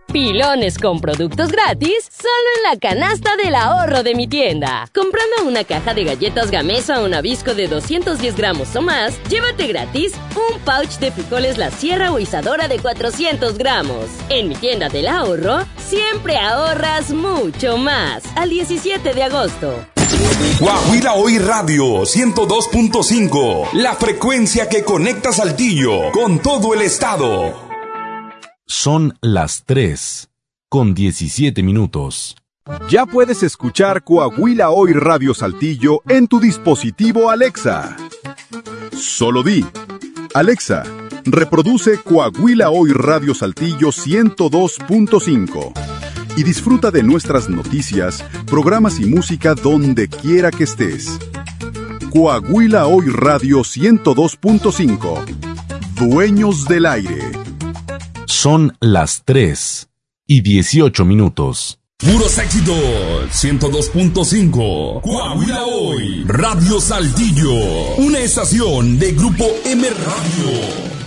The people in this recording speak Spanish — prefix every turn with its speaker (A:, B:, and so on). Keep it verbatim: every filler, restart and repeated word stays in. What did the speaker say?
A: Pilones con productos gratis solo en la canasta del ahorro de mi tienda. Comprando una caja de galletas Gamesa o Nabisco de doscientos diez gramos o más, llévate gratis un pouch de frijoles La Sierra o Isadora de cuatrocientos gramos. En mi tienda del ahorro, siempre ahorras mucho más. Al diecisiete de agosto.
B: Coahuila Hoy Radio ciento dos punto cinco, la frecuencia que conecta Saltillo con todo el estado.
C: Son las tres, con diecisiete minutos.
D: Ya puedes escuchar Coahuila Hoy Radio Saltillo en tu dispositivo Alexa. Solo di, Alexa, reproduce Coahuila Hoy Radio Saltillo ciento dos punto cinco y disfruta de nuestras noticias, programas y música donde quiera que estés. Coahuila Hoy Radio ciento dos punto cinco, dueños del aire.
C: Son las tres y dieciocho minutos.
B: Puros éxitos, ciento dos punto cinco. Coahuila Hoy, Radio Saltillo. Una estación de Grupo M Radio.